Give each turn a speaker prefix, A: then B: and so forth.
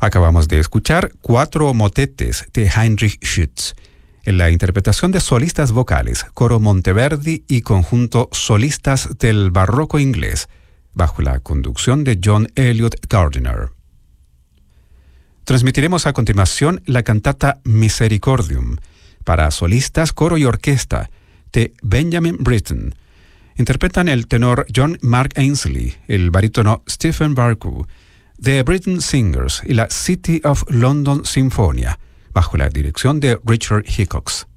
A: Acabamos de escuchar 4 motetes de Heinrich Schütz, en la interpretación de solistas vocales, Coro Monteverdi y conjunto Solistas del Barroco Inglés, bajo la conducción de John Eliot Gardiner. Transmitiremos a continuación la cantata Misericordium, para solistas, coro y orquesta, de Benjamin Britten. Interpretan el tenor John Mark Ainsley, el barítono Stephen Barku, The Britten Singers y la City of London Sinfonia, bajo la dirección de Richard Hickox.